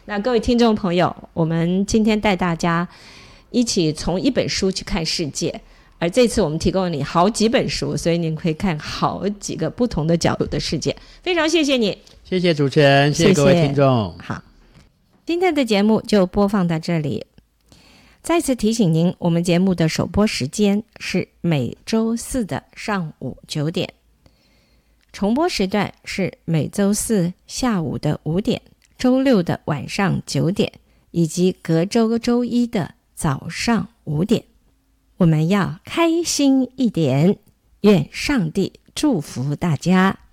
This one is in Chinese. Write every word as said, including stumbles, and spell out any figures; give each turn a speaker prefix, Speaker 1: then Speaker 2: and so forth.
Speaker 1: 那各位听众朋友，我们今天带大家一起从一本书去看世界，而这次我们提供了你好几本书，所以你可以看好几个不同的角度的世界。非常谢谢你，
Speaker 2: 谢谢主持人，谢谢各位听众。
Speaker 1: 好，今天的节目就播放到这里。再次提醒您，我们节目的首播时间是每周四的上午九点，重播时段是每周四下午的五点，周六的晚上九点，以及隔周周一的早上五点。我们要开心一点，愿上帝祝福大家。